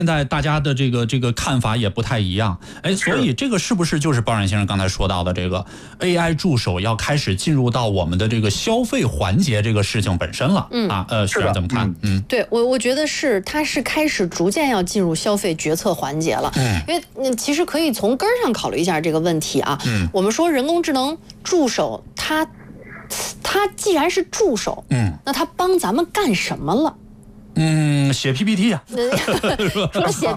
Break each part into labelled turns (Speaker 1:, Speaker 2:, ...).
Speaker 1: 现在大家的这个看法也不太一样，所以这个是不是就是包冉先生刚才说到的这个 AI 助手要开始进入到我们的这个消费环节这个事情本身了？徐然怎么看？
Speaker 2: 对，我觉得它是开始逐渐要进入消费决策环节了。因为其实可以从根儿上考虑一下这个问题啊。我们说人工智能助手，它既然是助手，那它帮咱们干什么了？
Speaker 1: 写 PPT 啊，
Speaker 2: 除了写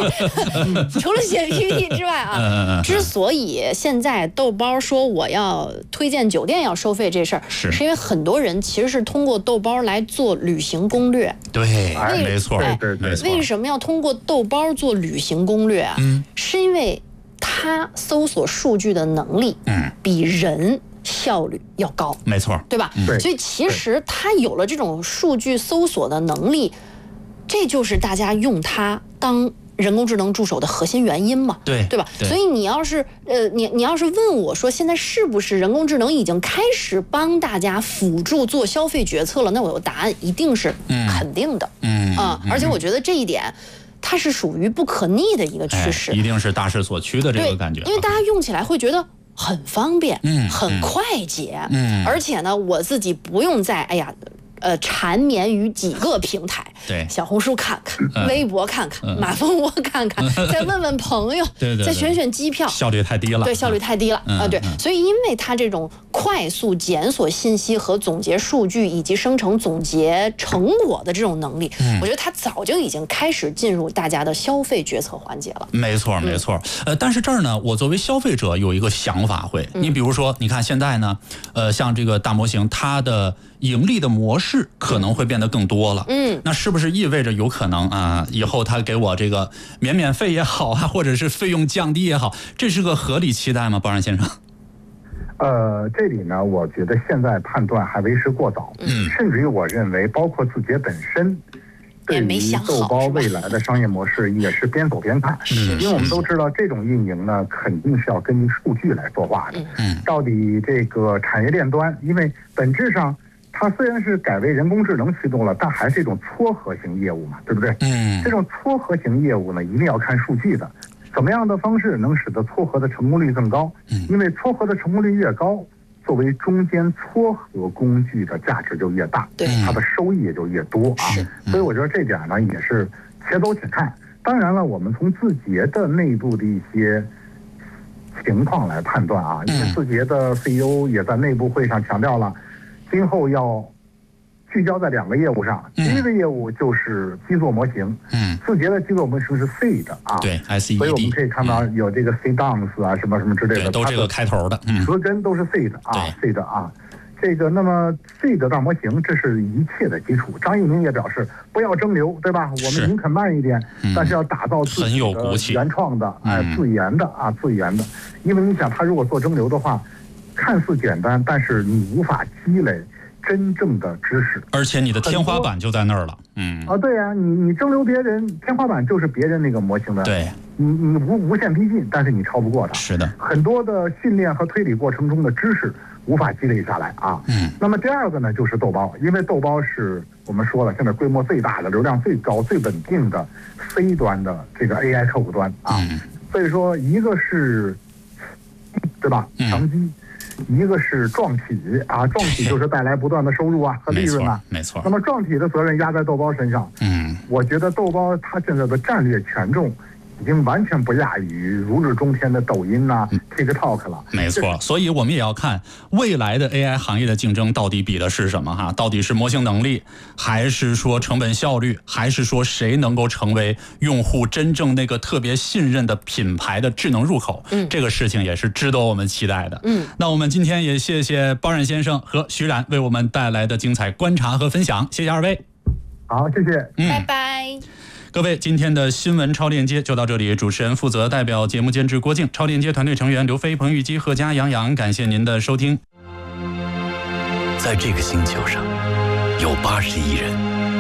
Speaker 2: PPT 之外啊，之所以现在豆包说我要推荐酒店要收费这事儿，是因为很多人其实是通过豆包来做旅行攻略。
Speaker 1: 对，没错，没错。
Speaker 2: 为什么要通过豆包做旅行攻略啊？是因为它搜索数据的能力，比人效率要高，
Speaker 1: 没错，
Speaker 2: 对吧？所以其实它有了这种数据搜索的能力，这就是大家用它当人工智能助手的核心原因嘛，对吧？所以你要是你要是问我说现在是不是人工智能已经开始帮大家辅助做消费决策了，那我有答案一定是肯定的，而且我觉得这一点它是属于不可逆的一个趋势，
Speaker 1: 一定是大势所趋的这个感觉，
Speaker 2: 因为大家用起来会觉得很方便，很快捷，而且呢，我自己不用再缠绵于几个平台，
Speaker 1: 对，
Speaker 2: 小红书看看，微博看看，马蜂窝看看，再问问朋友，再选选机票，
Speaker 1: 效率太低了，
Speaker 2: 对，效率太低了对，所以因为它这种快速检索信息和总结数据以及生成总结成果的这种能力，我觉得它早就已经开始进入大家的消费决策环节了。
Speaker 1: 没错，没错。但是这儿呢，我作为消费者有一个想法会，你比如说，你看现在呢，像这个大模型，它的盈利的模式可能会变得更多了，那是不是意味着有可能啊，以后它给我这个免费也好啊，或者是费用降低也好，这是个合理期待吗，包冉先生？
Speaker 3: 这里呢，我觉得现在判断还为时过早，甚至于我认为，包括字节本身对于豆包未来的商业模式也是边走边看，因为我们都知道这种运营呢，肯定是要根据数据来说话的。到底这个产业链端，因为本质上它虽然是改为人工智能驱动了，但还是一种撮合型业务嘛，对不对？这种撮合型业务呢，一定要看数据的。怎么样的方式能使得撮合的成功率更高？因为撮合的成功率越高，作为中间撮合工具的价值就越大，它的收益也就越多啊。所以我觉得这点呢也是且走且看。当然了，我们从字节的内部的一些情况来判断啊，因为字节的 CEO 也在内部会上强调了，今后要聚焦在2个业务上，第一个业务就是基座模型，字节的基座模型是 Seed 啊，
Speaker 1: 对 ，SEED，
Speaker 3: 所以我们可以看到有这个 Seedance 啊，什么什么之类的，
Speaker 1: 都这个开头的，
Speaker 3: 词根都是 Seed 啊 ，Seed 啊，这个那么 Seed 大模型，这是一切的基础。张一鸣也表示，不要蒸馏，对吧？我们宁肯慢一点，但是要打造自己的原创的，自研的，因为你想，他如果做蒸馏的话，看似简单，但是你无法积累真正的知识，
Speaker 1: 而且你的天花板就在那儿了。
Speaker 3: 对啊，你蒸馏别人，天花板就是别人那个模型的。
Speaker 1: 对，
Speaker 3: 你无限逼近，但是你超不过它。
Speaker 1: 是的，
Speaker 3: 很多的训练和推理过程中的知识无法积累下来啊。那么第二个呢，就是豆包，因为豆包是我们说了，现在规模最大的、流量最高、最稳定的 C 端的这个 AI 客户端啊。所以说，一个是，对吧？强基。一个是撞体啊，撞体就是带来不断的收入啊和利润啊，
Speaker 1: 没错。
Speaker 3: 那么撞体的责任压在豆包身上，我觉得豆包它现在的战略权重已经完全不亚于如日中天的抖音啊、TikTok 了。
Speaker 1: 没错，所以我们也要看未来的 AI 行业的竞争到底比的是什么哈？到底是模型能力，还是说成本效率，还是说谁能够成为用户真正那个特别信任的品牌的智能入口？这个事情也是值得我们期待的。那我们今天也谢谢包冉先生和徐冉为我们带来的精彩观察和分享，谢谢二位。
Speaker 3: 好，谢谢，
Speaker 2: 拜拜。
Speaker 1: 各位，今天的新闻超链接就到这里。主持人负责代表节目监制郭靖，超链接团队成员刘飞、彭玉基、贺佳、杨洋，感谢您的收听。
Speaker 4: 在这个星球上，有80亿人，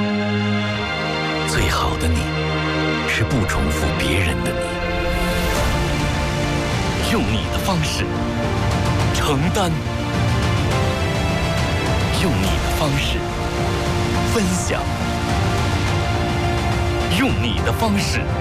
Speaker 4: 最好的你，是不重复别人的你，用你的方式承担，用你的方式分享。用你的方式